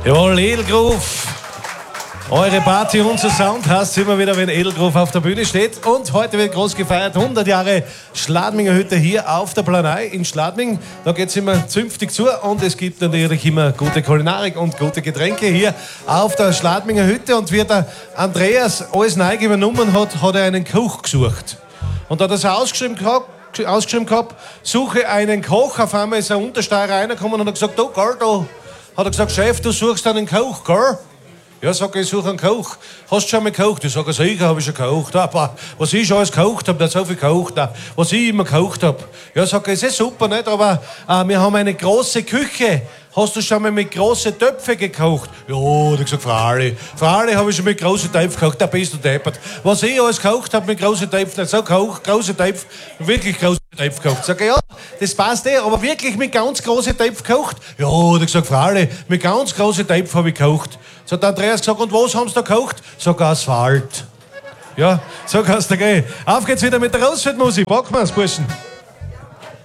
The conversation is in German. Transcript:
Jawohl, Edelgroove. Eure Party, unser Sound heißt immer wieder, wenn Edelgroove auf der Bühne steht. Und heute wird groß gefeiert, 100 Jahre Schladminger Hütte hier auf der Planei in Schladming. Da geht es immer zünftig zu und es gibt natürlich immer gute Kulinarik und gute Getränke hier auf der Schladminger Hütte. Und wie der Andreas alles neu übernommen hat, hat er einen Koch gesucht. Und da hat er so ausgeschrieben gehabt, suche einen Koch. Auf einmal ist ein Untersteirer reingekommen und hat gesagt, du, Karl, da hat er gesagt, Chef, du suchst einen Koch, gell? Ja, sag ich suche einen Koch. Hast du schon mal gekocht? Ich sage, sicher habe ich schon gekocht. Aber was ich schon alles gekocht habe, nicht so viel gekocht, was ich immer gekocht habe. Ja, sag ich, ist super, nicht? Aber wir haben eine große Küche. Hast du schon mal mit großen Töpfen gekocht? Ja, hat er gesagt, Frau habe ich schon mit großen Töpfen gekocht, da bist du deppert. Was ich alles gekocht habe mit großen Töpfen, nicht so große Töpfe, wirklich große Töpfe gekocht. Sag ich, ja, das passt aber wirklich mit ganz großen Töpfen gekocht? Ja, hat er gesagt, Frau, mit ganz großen Töpfen habe ich gekocht. So hat der Andreas gesagt, und was haben sie da gekocht? Sag, Asphalt. Ja, so kannst du gehen. Auf geht's wieder mit der Großfeldmusik. Packen wir's, Burschen.